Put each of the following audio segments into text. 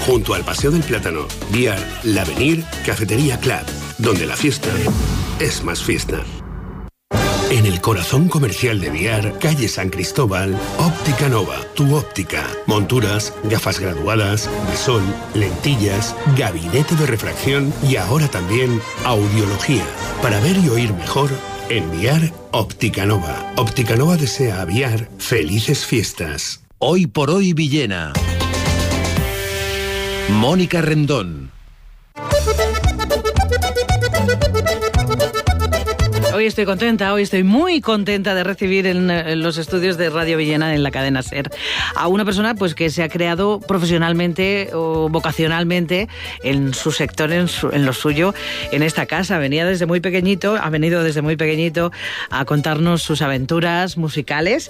junto al Paseo del Plátano. Biar, L'Avenir, Cafetería Club, donde la fiesta es más fiesta. En el corazón comercial de Biar, calle San Cristóbal, Óptica Nova, tu óptica. Monturas, gafas graduadas, de sol, lentillas, gabinete de refracción y ahora también audiología. Para ver y oír mejor, en Biar, Óptica Nova. Óptica Nova desea a Biar felices fiestas. Hoy por hoy Villena. Mónica Rendón. Hoy estoy contenta, hoy estoy muy contenta de recibir en los estudios de Radio Villena en la cadena SER a una persona pues que se ha creado profesionalmente o vocacionalmente en su sector, en lo suyo, en esta casa. Ha venido desde muy pequeñito a contarnos sus aventuras musicales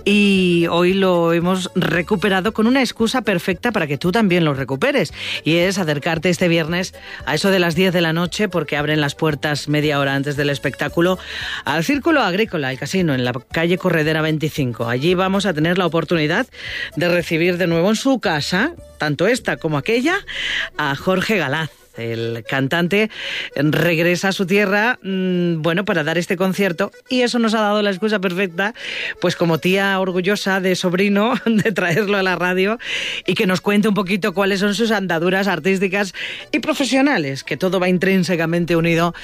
y hoy lo hemos recuperado con una excusa perfecta para que tú también lo recuperes, y es acercarte este viernes a eso de las 10 de la noche, porque abren las puertas media hora antes del espectáculo, al Círculo Agrícola, el casino, en la calle Corredera 25. Allí vamos a tener la oportunidad de recibir de nuevo en su casa, tanto esta como aquella, a Jorge Galaz. El cantante regresa a su tierra, para dar este concierto, y eso nos ha dado la excusa perfecta, pues como tía orgullosa de sobrino, de traerlo a la radio y que nos cuente un poquito cuáles son sus andaduras artísticas y profesionales, que todo va intrínsecamente unido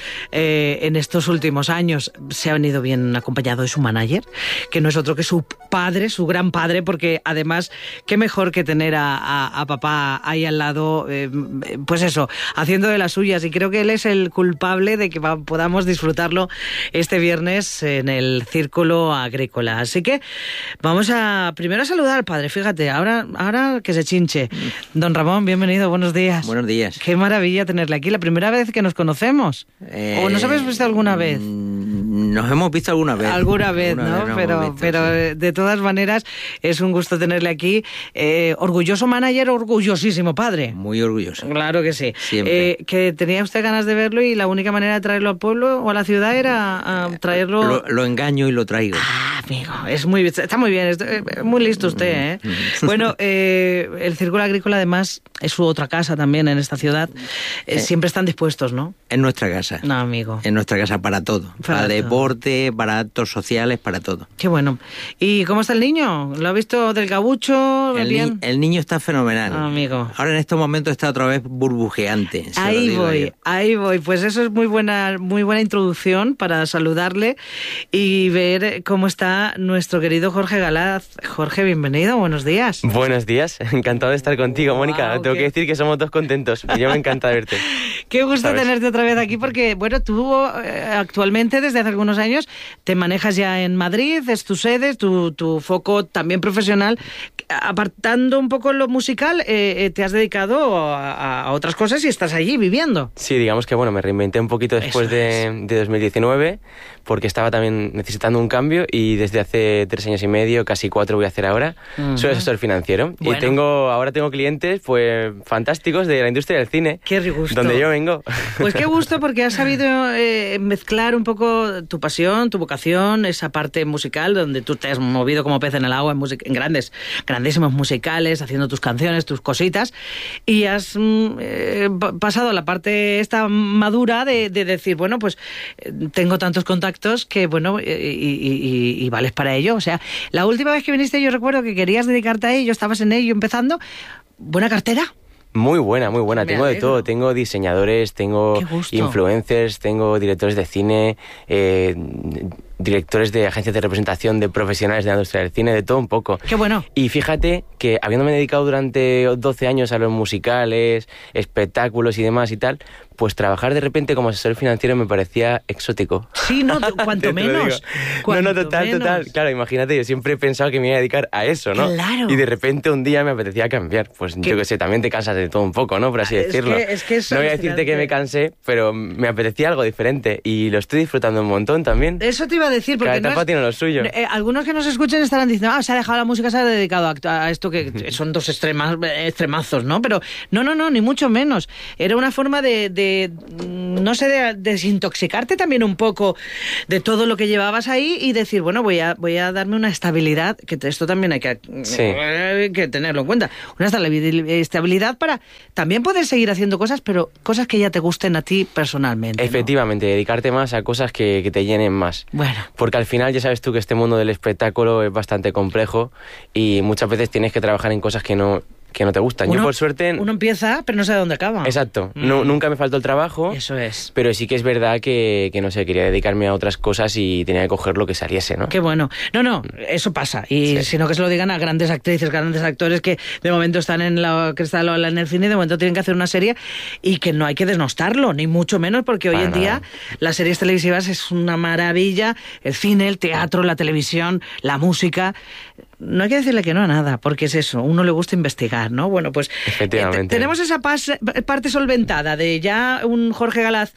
en estos últimos años. Se ha venido bien acompañado de su manager, que no es otro que su padre, su gran padre, porque además, qué mejor que tener a papá ahí al lado, pues eso, haciendo de las suyas, y creo que él es el culpable de que podamos disfrutarlo este viernes en el Círculo Agrícola. Así que vamos primero a saludar al padre, fíjate, ahora que se chinche. Don Ramón, bienvenido, buenos días. Buenos días. Qué maravilla tenerle aquí, la primera vez que nos conocemos. ¿O nos habéis visto alguna vez? Nos hemos visto alguna vez. Alguna vez, ¿no? Pero sí. De todas maneras, es un gusto tenerle aquí. Orgulloso manager, orgullosísimo padre. Muy orgulloso. Claro que sí. Siempre. Que tenía usted ganas de verlo y la única manera de traerlo al pueblo o a la ciudad era traerlo... Lo engaño y lo traigo. Ah, amigo, está muy bien, muy listo usted, ¿eh? Bueno, el Círculo Agrícola además es su otra casa también en esta ciudad. Siempre están dispuestos, ¿no? En nuestra casa. No, amigo. En nuestra casa para todo. Para deporte, para actos sociales, para todo. Qué bueno. ¿Y cómo está el niño? ¿Lo ha visto del gabucho? El niño está fenomenal. Ah, amigo. Ahora en estos momentos está otra vez burbujeante. Ahí voy. Pues eso es muy buena introducción para saludarle y ver cómo está nuestro querido Jorge Galaz. Jorge, bienvenido, buenos días. Buenos días, encantado de estar contigo, Mónica. Wow, tengo que decir que somos dos contentos. Yo me encanta verte. Qué gusto tenerte otra vez aquí, porque bueno, tú actualmente desde hace algunos años te manejas ya en Madrid, es tu sede, tu foco también profesional. Apartando un poco lo musical, te has dedicado a otras cosas y estás allí viviendo. Sí, digamos que me reinventé un poquito después de 2019, porque estaba también necesitando un cambio, y desde hace 3 años y medio, casi 4 voy a hacer ahora, soy asesor financiero. Bueno. Y ahora tengo clientes pues fantásticos de la industria del cine. Qué gusto. Donde yo vengo. Pues qué gusto, porque has sabido mezclar un poco tu pasión, tu vocación, esa parte musical donde tú te has movido como pez en el agua en grandísimos musicales, haciendo tus canciones, tus cositas, y has pasado a la parte esta madura de decir, bueno, pues tengo tantos contactos que, y vales para ello. O sea, la última vez que viniste yo recuerdo que querías dedicarte a ello, estabas en ello empezando. ¿Buena cartera? Muy buena. Tengo de todo. Tengo diseñadores, tengo influencers, tengo directores de cine, directores de agencias de representación de profesionales de la industria del cine, de todo un poco. ¡Qué bueno! Y fíjate que, habiéndome dedicado durante 12 años a los musicales, espectáculos y demás y tal, pues trabajar de repente como asesor financiero me parecía exótico. Sí, no, cuanto menos. Total. Claro, imagínate, yo siempre he pensado que me iba a dedicar a eso, ¿no? Claro. Y de repente un día me apetecía cambiar. Pues yo qué sé, también te cansas de todo un poco, ¿no? Por así decirlo. Es que eso no voy a decirte que me cansé, pero me apetecía algo diferente y lo estoy disfrutando un montón también. Eso te iba a a decir, porque cada etapa tiene lo suyo. Algunos que nos escuchen estarán diciendo, se ha dejado la música, se ha dedicado a esto, que son dos extremazos, ¿no? Pero no, ni mucho menos. Era una forma de desintoxicarte también un poco de todo lo que llevabas ahí y decir, bueno, voy a darme una estabilidad, que esto también hay que tenerlo en cuenta. Una estabilidad para también poder seguir haciendo cosas, pero cosas que ya te gusten a ti personalmente. Efectivamente, ¿no? Dedicarte más a cosas que te llenen más. Bueno. Porque al final ya sabes tú que este mundo del espectáculo es bastante complejo y muchas veces tienes que trabajar en cosas que no te gustan. Yo por suerte... Uno empieza, pero no sabe dónde acaba. Exacto. Nunca me faltó el trabajo. Eso es. Pero sí que es verdad que no sé, quería dedicarme a otras cosas y tenía que coger lo que saliese, ¿no? Qué bueno. No, eso pasa. Y sino que se lo digan a grandes actrices, grandes actores que de momento están en el cine, de momento tienen que hacer una serie y que no hay que desnostarlo, ni mucho menos, porque hoy en día las series televisivas es una maravilla. El cine, el teatro, la televisión, la música... No hay que decirle que no a nada, porque es eso, uno le gusta investigar, ¿no? Bueno, pues tenemos esa parte solventada de ya un Jorge Galaz,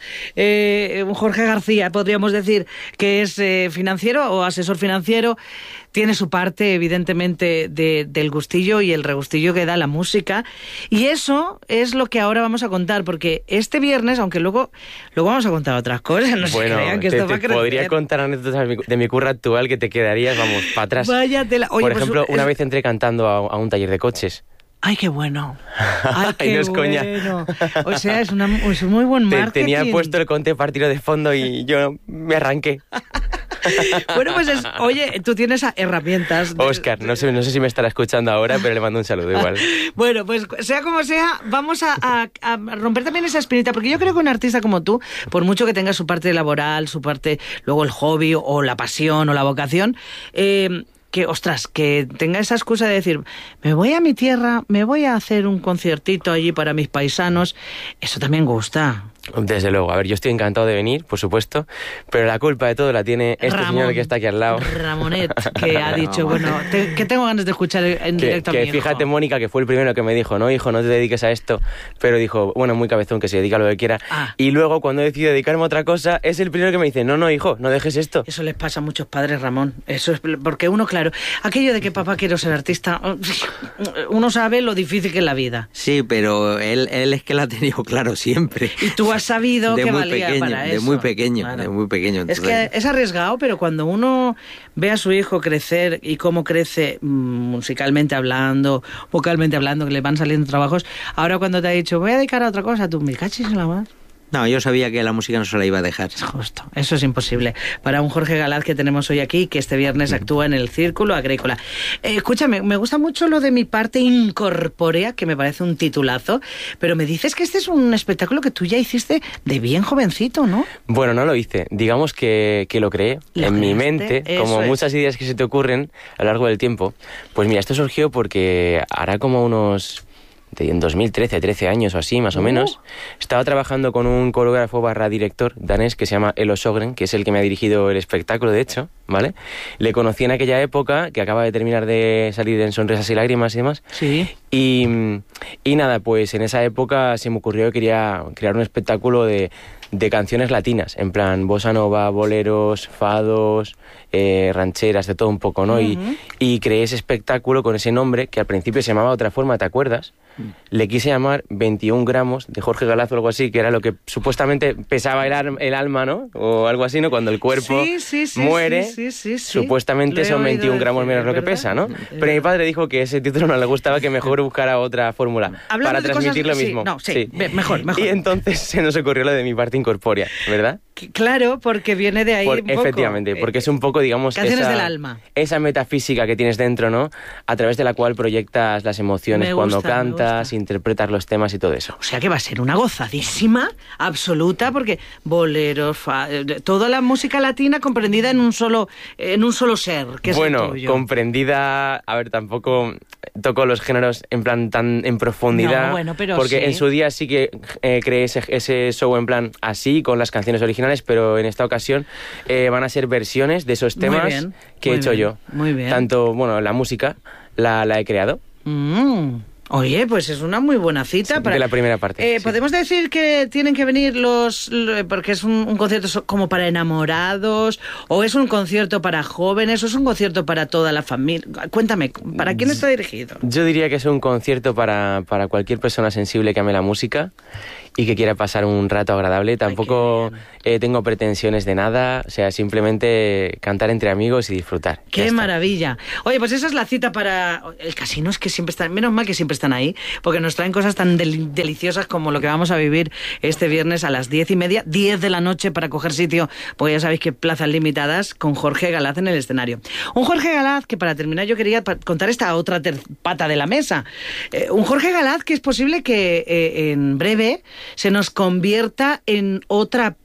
un Jorge García, podríamos decir, que es financiero o asesor financiero. Tiene su parte, evidentemente, del gustillo y el regustillo que da la música. Y eso es lo que ahora vamos a contar, porque este viernes, aunque luego vamos a contar otras cosas, no se crean que esto va a crecer. Podría contar anécdotas de mi curro actual que te quedarías, vamos, para atrás. Váyatela. Oye, por ejemplo, una vez entré cantando a un taller de coches. ¡Ay, qué bueno! ¡Ay, qué no es coña. bueno! O sea, es un muy buen marketing. Tenía puesto el Conte partido de fondo y yo me arranqué. Bueno, pues oye, tú tienes herramientas. Óscar, no sé si me estará escuchando ahora, pero le mando un saludo igual. Bueno, pues sea como sea, vamos a romper también esa espinita, porque yo creo que un artista como tú, por mucho que tenga su parte laboral, su parte, luego el hobby o la pasión o la vocación, que tenga esa excusa de decir, me voy a mi tierra, me voy a hacer un conciertito allí para mis paisanos, eso también gusta. Desde luego, a ver, yo estoy encantado de venir, por supuesto, pero la culpa de todo la tiene este señor que está aquí al lado. Ramonet, que ha dicho, que tengo ganas de escuchar en directo a mi hijo. Fíjate, Mónica, que fue el primero que me dijo, no, hijo, no te dediques a esto, pero dijo, bueno, muy cabezón, que se dedica a lo que quiera. Y luego, cuando decido dedicarme a otra cosa, es el primero que me dice, no, hijo, no dejes esto. Eso les pasa a muchos padres, Ramón. Eso es porque uno, claro, aquello de que papá quiero ser artista, uno sabe lo difícil que es la vida. Sí, pero él es que lo ha tenido claro siempre. Y tú has sabido que valía para eso. De muy pequeño. Entonces... Es que es arriesgado, pero cuando uno ve a su hijo crecer y cómo crece musicalmente hablando, vocalmente hablando, que le van saliendo trabajos, ahora cuando te ha dicho, voy a dedicar a otra cosa, tú me cachis en la mano. No, yo sabía que la música no se la iba a dejar. Justo, eso es imposible. Para un Jorge Galaz que tenemos hoy aquí, que este viernes actúa en el Círculo Agrícola. Escúchame, me gusta mucho lo de Mi parte incorpórea, que me parece un titulazo, pero me dices que este es un espectáculo que tú ya hiciste de bien jovencito, ¿no? Bueno, no lo hice. Digamos que lo creé en mi mente, como muchas ideas que se te ocurren a lo largo del tiempo. Pues mira, esto surgió porque hará como unos... en 2013, 13 años o así, más o menos, estaba trabajando con un coreógrafo / director danés que se llama Elo Sogren, que es el que me ha dirigido el espectáculo, de hecho, ¿vale? Le conocí en aquella época, que acaba de terminar de salir en Sonrisas y Lágrimas y demás. Sí. Y nada, pues en esa época se me ocurrió que quería crear un espectáculo de canciones latinas, en plan bossa nova, boleros, fados, rancheras, de todo un poco, ¿no? Y creé ese espectáculo con ese nombre, que al principio se llamaba de otra forma, ¿te acuerdas? Le quise llamar 21 gramos de Jorge Galaz o algo así, que era lo que supuestamente pesaba el alma, ¿no? O algo así, ¿no? Cuando el cuerpo muere, supuestamente son 21 gramos menos lo que pesa, ¿no? Pero mi padre dijo que ese título no le gustaba, que mejor buscara otra fórmula para transmitir lo mismo. Mejor. Y entonces se nos ocurrió lo de Mi parte incorpórea, ¿verdad? Claro, porque viene de ahí un poco. Efectivamente, porque es un poco, digamos, canciones del alma. Esa metafísica que tienes dentro, ¿no? A través de la cual proyectas las emociones cuando cantas, interpretas los temas y todo eso. O sea que va a ser una gozadísima absoluta, porque boleros, toda la música latina comprendida en un solo ser, que es el tuyo. Comprendida, a ver, tampoco toco los géneros en plan tan en profundidad, porque en su día sí que creé ese show en plan así, con las canciones originales, pero en esta ocasión van a ser versiones de esos temas que he hecho yo. Muy bien. Tanto, la música la he creado. Oye, pues es una muy buena cita. De la primera parte. ¿Podemos decir que tienen que venir porque es un concierto como para enamorados, o es un concierto para jóvenes, o es un concierto para toda la familia? Cuéntame, ¿para quién está dirigido? Yo diría que es un concierto para cualquier persona sensible que ame la música y que quiera pasar un rato agradable. Tampoco tengo pretensiones de nada, o sea, simplemente cantar entre amigos y disfrutar. ¡Qué maravilla! Oye, pues esa es la cita para... El casino es que siempre están... Menos mal que siempre están ahí, porque nos traen cosas tan deliciosas como lo que vamos a vivir este viernes a las 10:30, 10 de la noche, para coger sitio, porque ya sabéis que plazas limitadas, con Jorge Galaz en el escenario. Un Jorge Galaz que, para terminar, yo quería contar esta otra pata de la mesa. Un Jorge Galaz que es posible que en breve se nos convierta en otra,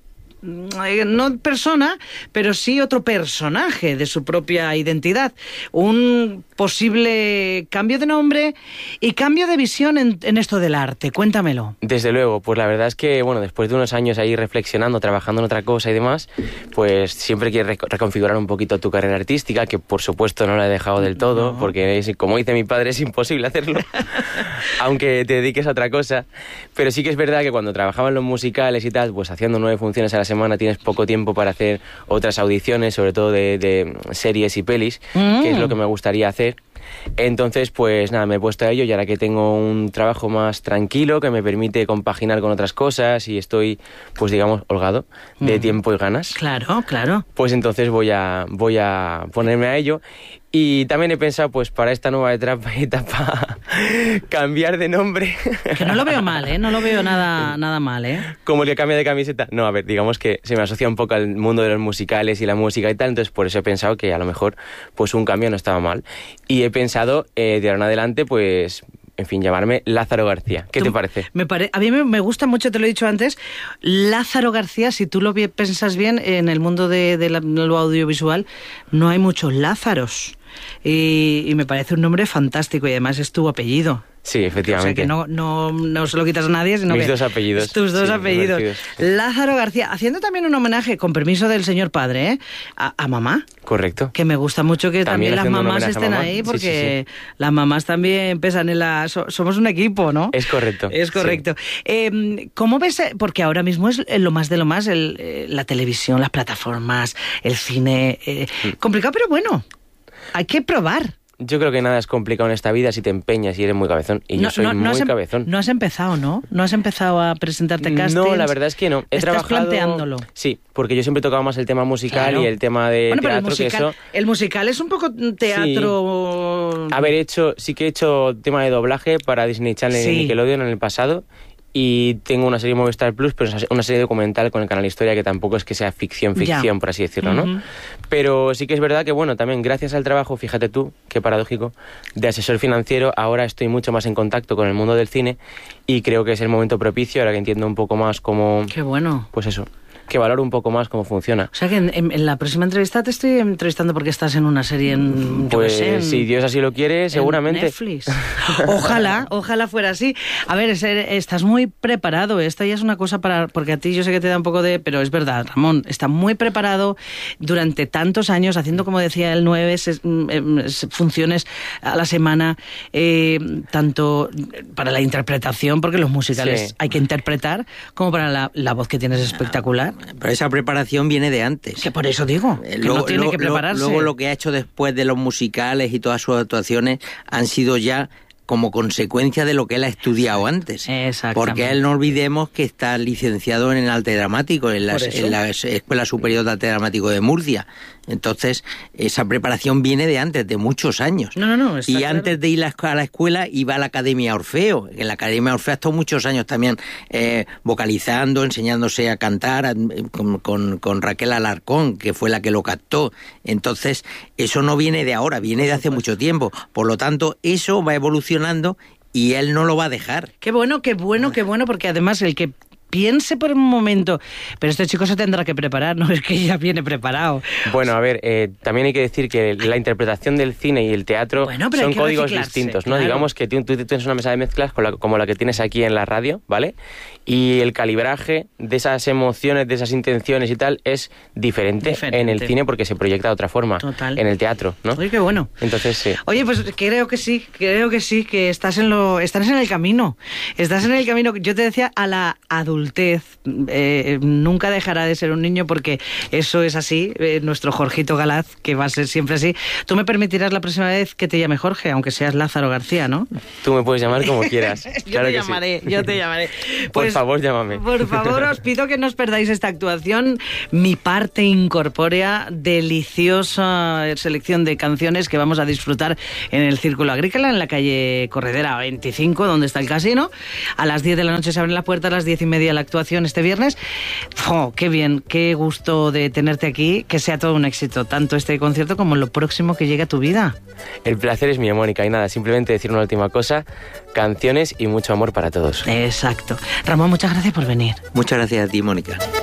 no persona, pero sí otro personaje de su propia identidad. Un posible cambio de nombre y cambio de visión en esto del arte. Cuéntamelo. Desde luego, pues la verdad es que, bueno, después de unos años ahí reflexionando, trabajando en otra cosa y demás, pues siempre quieres reconfigurar un poquito tu carrera artística, que por supuesto no la he dejado del todo, porque como dice mi padre, es imposible hacerlo, aunque te dediques a otra cosa. Pero sí que es verdad que cuando trabajaba en los musicales y tal, pues haciendo 9 funciones a la semana tienes poco tiempo para hacer otras audiciones, sobre todo de series y pelis, que es lo que me gustaría hacer. Entonces, pues nada, me he puesto a ello y ahora que tengo un trabajo más tranquilo que me permite compaginar con otras cosas y estoy, pues digamos, holgado de tiempo y ganas. Claro, claro. Pues entonces voy a ponerme a ello. Y también he pensado, pues para esta nueva etapa cambiar de nombre. Que no lo veo mal, ¿eh? No lo veo nada mal, ¿eh? Como el que cambia de camiseta. No, a ver, digamos que se me asocia un poco al mundo de los musicales y la música y tal, entonces por eso he pensado que a lo mejor pues un cambio no estaba mal. Y he pensado, de ahora en adelante, pues... En fin, llamarme Lázaro García. ¿Qué te parece? A mí me gusta mucho, te lo he dicho antes, Lázaro García. Si tú lo piensas bien, en el mundo de lo audiovisual no hay muchos Lázaros. Y me parece un nombre fantástico y además es tu apellido. Sí, efectivamente. O sea que no se lo quitas a nadie, sino Mis que... dos apellidos. Tus dos apellidos. Sí. Lázaro García, haciendo también un homenaje, con permiso del señor padre, a mamá. Correcto. Que me gusta mucho que también las mamás estén ahí, porque sí. Las mamás también pesan en la... Somos un equipo, ¿no? Es correcto. Es correcto. Sí. ¿Cómo ves? Porque ahora mismo es lo más de lo más, la televisión, las plataformas, el cine... complicado, pero bueno, hay que probar. Yo creo que nada es complicado en esta vida si te empeñas y eres muy cabezón. Y yo soy muy cabezón. No has empezado, ¿no? No has empezado a presentarte castings. No, la verdad es que no. Estás planteándolo. Sí, porque yo siempre he tocado más el tema musical, claro. Y el tema de teatro, que eso... El musical es un poco teatro... Sí. Sí que he hecho tema de doblaje para Disney Channel y Nickelodeon en el pasado. Y tengo una serie Movistar Plus, pero es una serie documental con el canal Historia, que tampoco es que sea ficción, por así decirlo, ¿no? Pero sí que es verdad que, bueno, también gracias al trabajo, fíjate tú, qué paradójico, de asesor financiero, ahora estoy mucho más en contacto con el mundo del cine y creo que es el momento propicio, ahora que entiendo un poco más cómo... ¡Qué bueno! Pues eso, que valoro un poco más cómo funciona. O sea que en la próxima entrevista te estoy entrevistando porque estás en una serie en... Pues si Dios así lo quiere, seguramente. Netflix. Ojalá fuera así. A ver, estás muy preparado. Esta ya es una cosa porque a ti yo sé que te da un poco de... Pero es verdad, Ramón, está muy preparado durante tantos años, haciendo, como decía él, 9 funciones a la semana, tanto para la interpretación, porque los musicales hay que interpretar, como para la voz que tienes espectacular. Pero esa preparación viene de antes. Que por eso digo, que no tiene que prepararse. Luego lo que ha hecho después de los musicales y todas sus actuaciones han sido ya como consecuencia de lo que él ha estudiado antes. Exactamente. Porque él no olvidemos que está licenciado en el arte dramático, en la Escuela Superior de Arte Dramático de Murcia. Entonces, esa preparación viene de antes, de muchos años. No, y antes de ir a la escuela iba a la Academia Orfeo. En la Academia Orfeo ha estado muchos años también vocalizando, enseñándose a cantar con Raquel Alarcón, que fue la que lo captó. Entonces, eso no viene de ahora, viene de hace mucho tiempo. Por lo tanto, eso va evolucionando y él no lo va a dejar. Qué bueno, porque además el que piense por un momento, pero este chico se tendrá que preparar, no es que ya viene preparado. Bueno, a ver, también hay que decir que la interpretación del cine y el teatro son códigos distintos, ¿no? Claro. Digamos que tú tienes una mesa de mezclas como la que tienes aquí en la radio, ¿vale? Y el calibraje de esas emociones, de esas intenciones y tal, es diferente en el cine porque se proyecta de otra forma. Total. En el teatro, ¿no? Oye, qué bueno. Entonces, sí. Oye, pues creo que sí, que estás en el camino. Estás en el camino, yo te decía, a la adultez. Nunca dejará de ser un niño porque eso es así. Nuestro Jorgito Galaz, que va a ser siempre así. Tú me permitirás la próxima vez que te llame Jorge, aunque seas Lázaro García, ¿no? Tú me puedes llamar como quieras. Yo te llamaré. Pues, por favor, llámame. Por favor, os pido que no os perdáis esta actuación, Mi parte incorpórea, deliciosa selección de canciones que vamos a disfrutar en el Círculo Agrícola, en la calle Corredera 25, donde está el casino. A las 10 de la noche se abren la puerta, a las 10:30 la actuación este viernes. ¡Oh, qué bien! Qué gusto de tenerte aquí, que sea todo un éxito, tanto este concierto como lo próximo que llegue a tu vida. El placer es mío, Mónica, y nada, simplemente decir una última cosa: canciones y mucho amor para todos. Exacto. Ramón, muchas gracias por venir. Muchas gracias a ti, Mónica.